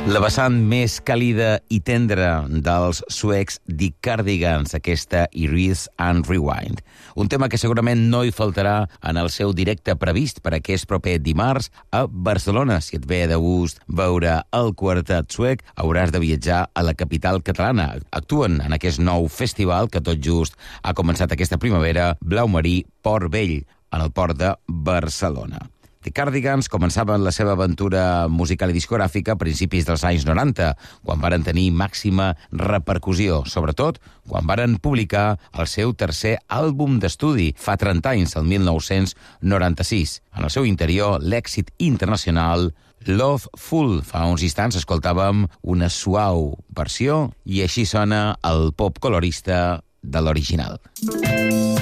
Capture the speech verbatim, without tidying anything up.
La vessant més càlida i tendra dels suecs The Cardigans, aquesta Erase and Rewind. Un tema que segurament no hi faltarà en el seu directe previst per aquest proper dimarts a Barcelona. Si et ve de gust veure el quartet suec, hauràs de viatjar a la capital catalana. Actuen en aquest nou festival que tot just ha començat aquesta primavera, Blau Marí, Port Vell, en el port de Barcelona. The Cardigans començaven la seva aventura musical i discogràfica a principis dels anys noranta, quan varen tenir màxima repercussió, sobretot quan varen publicar el seu tercer àlbum d'estudi, fa trenta anys, el mil nou-cents noranta-sis. En el seu interior, l'èxit internacional Loveful. Fa uns instants escoltàvem una suau versió i així sona el pop colorista de l'original.